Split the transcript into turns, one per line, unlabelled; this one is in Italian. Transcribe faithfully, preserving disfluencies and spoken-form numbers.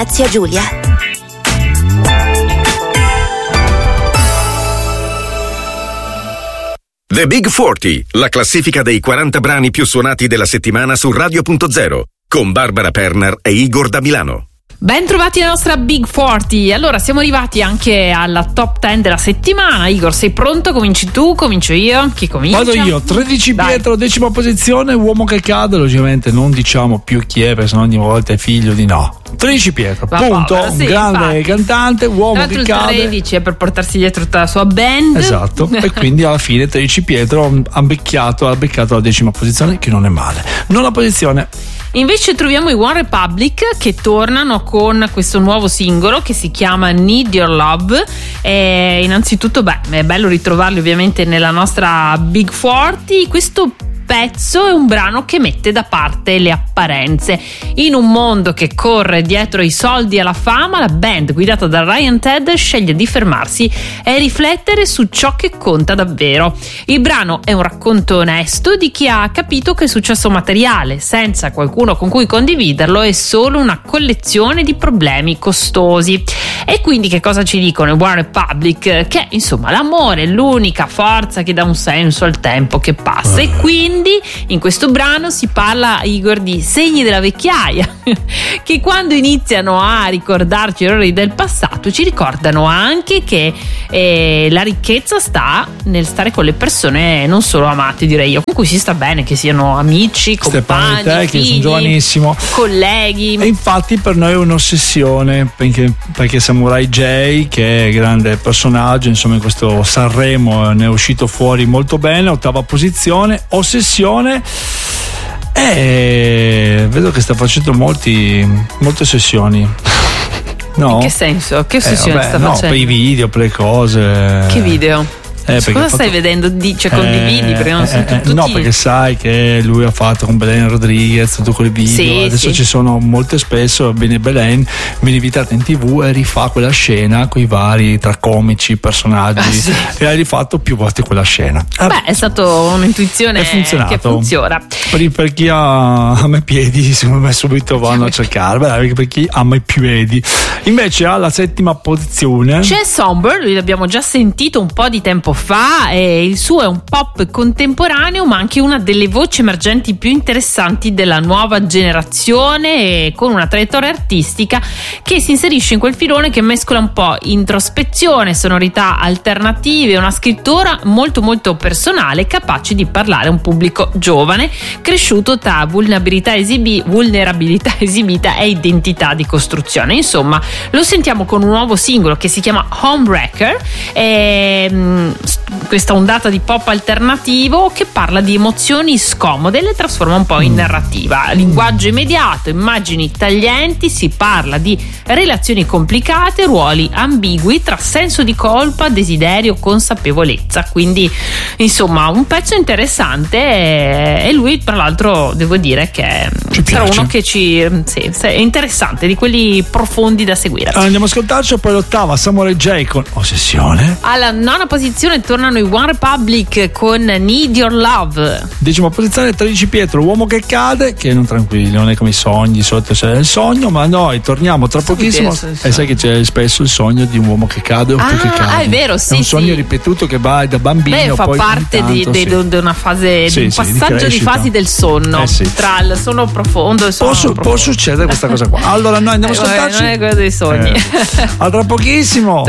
Zia Giulia.
The Big quaranta, la classifica dei quaranta brani più suonati della settimana su Radio punto zero, con Barbara Perner e Igor da Milano.
Ben trovati alla nostra Big quaranta. Allora, siamo arrivati anche alla top dieci della settimana. Igor, sei pronto? Cominci tu? Comincio io? Chi comincia?
Vado io. tredici
Dai.
Pietro, decima posizione, Uomo che cade. Logicamente non diciamo più chi è, perché sennò ogni volta è figlio di no. tredici Pietro,
Ma
punto.
povero, sì,
un grande
infatti.
cantante, uomo
Tra
che
l'altro il
cade.
tredici è per portarsi dietro tutta la sua band.
Esatto. E quindi alla fine tredici Pietro ha beccato, ha beccato la decima posizione, che non è male. Nona posizione.
Invece troviamo i One Republic, che tornano con questo nuovo singolo che si chiama Need Your Love. E innanzitutto, beh, è bello ritrovarli ovviamente nella nostra Big quaranta. Questo pezzo è un brano che mette da parte le apparenze. In un mondo che corre dietro i soldi e alla fama, la band guidata da Ryan Tedder sceglie di fermarsi e riflettere su ciò che conta davvero. Il brano è un racconto onesto di chi ha capito che il successo materiale, senza qualcuno con cui condividerlo, è solo una collezione di problemi costosi. E quindi che cosa ci dicono i One Republic? Che insomma l'amore è l'unica forza che dà un senso al tempo che passa. E quindi in questo brano si parla, Igor, di segni della vecchiaia che quando iniziano a ricordarci gli errori del passato ci ricordano anche che eh, la ricchezza sta nel stare con le persone non solo amate, direi io, con cui si sta bene, che siano amici,
Stefano
compagni,
e te,
figli,
che sono giovanissimo,
colleghi.
E infatti per noi è un'ossessione, perché, perché Samurai J, che è grande personaggio, insomma in questo Sanremo ne è uscito fuori molto bene, ottava posizione. Ossessione. E vedo che sta facendo molti molte sessioni. No?
In che senso? Che
Eh,
ossessione
vabbè,
sta
no,
facendo?
per i video, per le cose.
Che video?
Eh, perché
Cosa
ha
stai
fatto-
vedendo? Dice condividi, perché non
Eh,
sono
eh,
tutti.
no, perché sai che lui ha fatto con Belen Rodriguez tutto quel video.
Sì,
Adesso
sì.
ci sono molte spesso. Bene, Belen viene invitata in tv e rifà quella scena con i vari tra comici, personaggi.
Ah, sì.
E ha rifatto più volte quella scena. Ah,
Beh, è stato un'intuizione
è funzionato.
che funziona.
Per, per chi ha ama i piedi, secondo me subito vanno a cercare. Beh, perché per chi ama i piedi. Invece alla settima posizione
C'è Somber, lui l'abbiamo già sentito un po' di tempo fa, e il suo è un pop contemporaneo, ma anche una delle voci emergenti più interessanti della nuova generazione, e con una traiettoria artistica che si inserisce in quel filone che mescola un po' introspezione, sonorità alternative e una scrittura molto molto personale, capace di parlare a un pubblico giovane, cresciuto tra vulnerabilità, esibi- vulnerabilità esibita e identità di costruzione. Insomma, lo sentiamo con un nuovo singolo che si chiama Homewrecker, e, mh, questa ondata di pop alternativo che parla di emozioni scomode e le trasforma un po' in narrativa. Linguaggio immediato, immagini taglienti, si parla di relazioni complicate, ruoli ambigui tra senso di colpa, desiderio, consapevolezza. Quindi insomma un pezzo interessante, e, e lui tra l'altro devo dire che
Ci
sarà
piace.
uno che ci sì, sì, è interessante, di quelli profondi da seguire.
Allora, andiamo a ascoltarci. Poi l'ottava Samurai J con Ossessione.
Alla nona posizione tornano i One Republic con Need Your Love.
Decima posizione tredici Pietro, Uomo che cade, che non tranquillo, non è come i sogni, sotto c'è il sogno, ma noi torniamo tra pochissimo.
Sì, sì, sì.
E sai che c'è spesso il sogno di un uomo che cade o
Ah,
tu che cadi.
è vero, sì,
È un sogno
sì.
ripetuto che va da bambino.
Beh, fa
poi
parte
ogni
di,
tanto,
di-
sì.
di una fase,
Sì,
di un
sì, di
passaggio di,
crescita.
fasi del sonno,
Eh, sì.
tra il sonno profondo e il sonno
Può, su-
profondo.
può succedere questa cosa qua. Allora noi andiamo a
Eh, vabbè,
ascoltarci.
non è quello dei sogni.
Eh, a tra pochissimo.